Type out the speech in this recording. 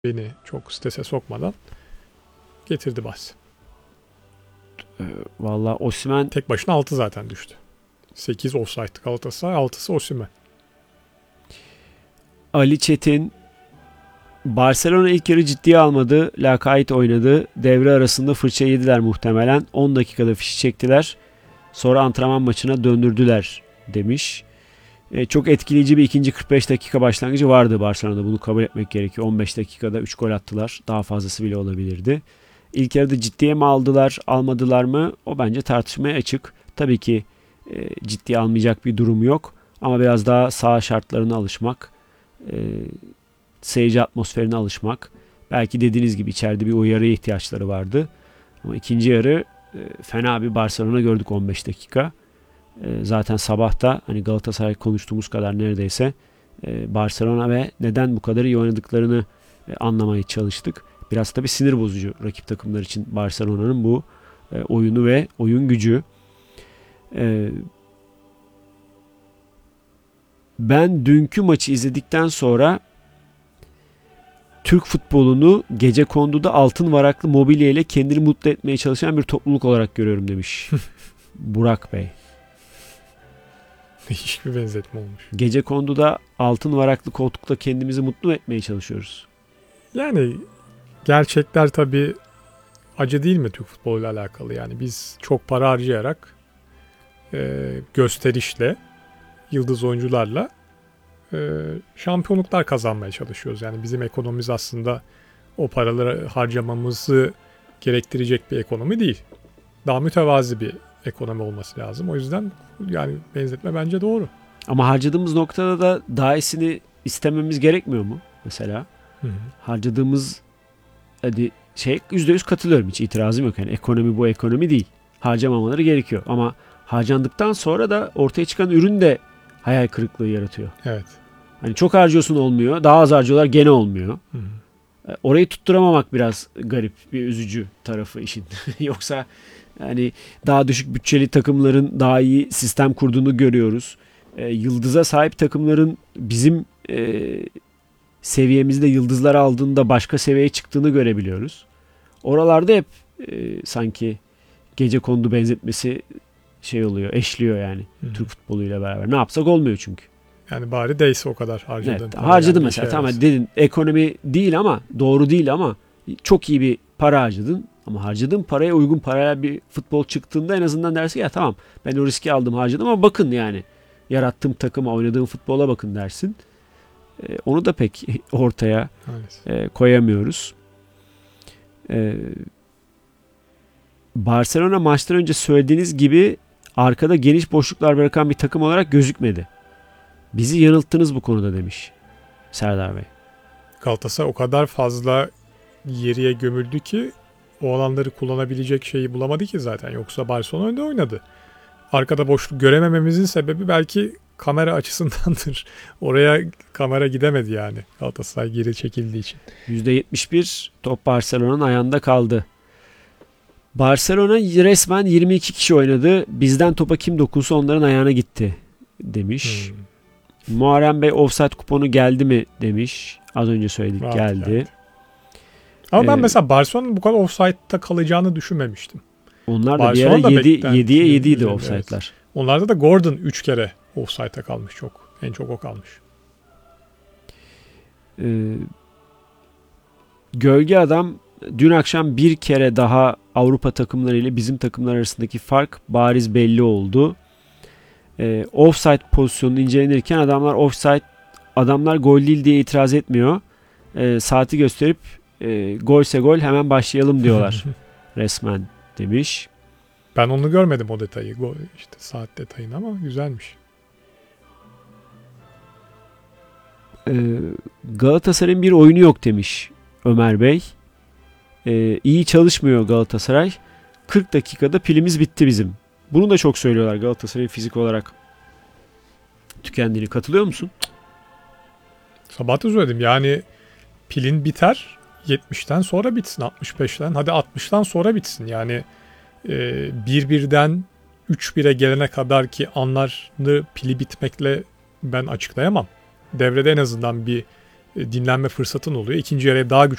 beni çok strese sokmadan getirdi bahsi. Valla Osimhen Tek başına 6 zaten düştü. 8 offside Galatasaray, 6'sı Osimhen. Ali Çetin Barcelona ilk yarı ciddiye almadı. Lakayt oynadı. Devre arasında fırça yediler muhtemelen. 10 dakikada fişi çektiler. Sonra antrenman maçına döndürdüler demiş. Çok etkileyici bir ikinci 45 dakika başlangıcı vardı Barcelona'da. Bunu kabul etmek gerekiyor. 15 dakikada 3 gol attılar. Daha fazlası bile olabilirdi. İlk yarıda ciddiye mi aldılar, almadılar mı? O bence tartışmaya açık. Tabii ki ciddiye almayacak bir durum yok. Ama biraz daha saha şartlarına alışmak, seyirci atmosferine alışmak. Belki dediğiniz gibi içeride bir uyarıya ihtiyaçları vardı. Ama ikinci yarı fena bir Barcelona gördük 15 dakika. Zaten sabahta hani Galatasaray konuştuğumuz kadar neredeyse Barcelona ve neden bu kadar iyi oynadıklarını anlamaya çalıştık. Biraz tabii sinir bozucu rakip takımlar için Barcelona'nın bu oyunu ve oyun gücü. Ben dünkü maçı izledikten sonra Türk futbolunu gecekonduda altın varaklı mobilya ile kendini mutlu etmeye çalışan bir topluluk olarak görüyorum demiş Burak Bey. Değişik bir benzetme olmuş. Gecekonduda altın varaklı koltukla kendimizi mutlu etmeye çalışıyoruz. Yani gerçekler tabii acı değil mi Türk futboluyla alakalı? Yani biz çok para harcayarak gösterişle, yıldız oyuncularla şampiyonluklar kazanmaya çalışıyoruz. Yani bizim ekonomimiz aslında o paraları harcamamızı gerektirecek bir ekonomi değil. Daha mütevazi bir ekonomi olması lazım. O yüzden yani benzetme bence doğru. Ama harcadığımız noktada da daha iyisini istememiz gerekmiyor mu mesela? Hı-hı. Harcadığımız %100 katılıyorum, hiç itirazım yok. Yani ekonomi bu ekonomi değil. Harcamamaları gerekiyor ama harcandıktan sonra da ortaya çıkan ürün de hayal kırıklığı yaratıyor. Evet. Hani çok harcıyorsun olmuyor. Daha az harcıyorlar gene olmuyor. Hı-hı. Orayı tutturamamak biraz garip, bir üzücü tarafı işin. Yoksa yani daha düşük bütçeli takımların daha iyi sistem kurduğunu görüyoruz. Yıldıza sahip takımların bizim seviyemizde yıldızlar aldığında başka seviyeye çıktığını görebiliyoruz. Oralarda hep sanki gecekondu benzetmesi oluyor, eşliyor yani. Hı-hı. Türk futboluyla beraber. Ne yapsak olmuyor çünkü. Yani bari değse o kadar harcadın. Evet, harcadın mesela. Tamam dedin ekonomi değil ama doğru değil ama çok iyi bir para harcadın. Ama harcadığın paraya uygun paraya bir futbol çıktığında en azından dersin ya tamam ben o riski aldım harcadım ama bakın yani yarattığım takıma oynadığım futbola bakın dersin. Onu da pek ortaya koyamıyoruz. Barcelona maçtan önce söylediğiniz gibi arkada geniş boşluklar bırakan bir takım olarak gözükmedi. Bizi yanılttınız bu konuda demiş Serdar Bey. Galatasaray o kadar fazla geriye gömüldü ki o alanları kullanabilecek şeyi bulamadı ki zaten. Yoksa Barcelona önde oynadı. Arkada boşluk göremememizin sebebi belki kamera açısındandır. Oraya kamera gidemedi yani. Galatasaray geri çekildiği için. %71 top Barcelona'nın ayağında kaldı. Barcelona resmen 22 kişi oynadı. Bizden topa kim dokunsa onların ayağına gitti demiş. Muharrem Bey offside kuponu geldi mi demiş. Az önce söyledik Rahat geldi. Ama ben mesela Barcelona'nın bu kadar offside'da kalacağını düşünmemiştim. Onlar da bir ara 7'ye 7'ydi offside'lar. Evet. Onlarda da Gordon 3 kere offside'da kalmış çok. En çok o kalmış. Gölge Adam dün akşam bir kere daha Avrupa takımları ile bizim takımlar arasındaki fark bariz belli oldu. Offside pozisyonu incelenirken adamlar gol değil diye itiraz etmiyor. Saati gösterip golse gol hemen başlayalım diyorlar resmen demiş. Ben onu görmedim o detayı. İşte saat detayını ama güzelmiş. Galatasaray'ın bir oyunu yok demiş Ömer Bey. İyi çalışmıyor Galatasaray. 40 dakikada pilimiz bitti bizim. Bunu da çok söylüyorlar Galatasaray'ın fizik olarak tükendiğini. Katılıyor musun? Sabah da söyledim yani pilin biter 70'ten sonra bitsin 65'ten hadi 60'tan sonra bitsin yani 1-1'den 3-1'e gelene kadar ki anlarını pili bitmekle ben açıklayamam. Devrede en azından bir dinlenme fırsatın oluyor. İkinci yarıya daha güçlü